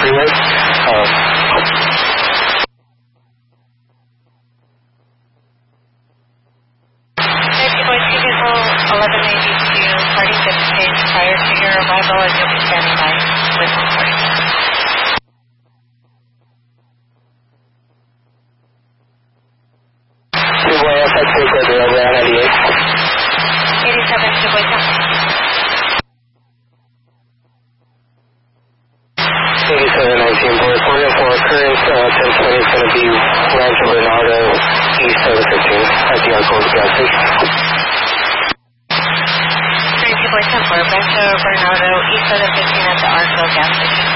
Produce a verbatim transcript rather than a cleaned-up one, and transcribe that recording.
freeway. Uh, eleven eighty-two, party gets changed prior to your arrival and you'll be standing by with party. Two-way F X eight, over over ninety-eight. eighty-seven, two-way ten. eighty-seven nineteen, board four for current uh, ten twenty is going to be Rancho Bernardo, east of fifteen, at the Arcos gas station. two-way ten for Rancho Bernardo, east of fifteen at the Arco gas station.